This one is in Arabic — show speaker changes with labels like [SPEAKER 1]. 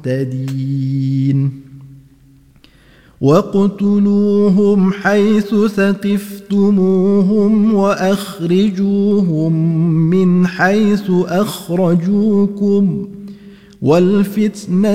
[SPEAKER 1] مهتدين واقتلوهم حيث ثقفتموهم وأخرجوهم من حيث أخرجوكم والفتنة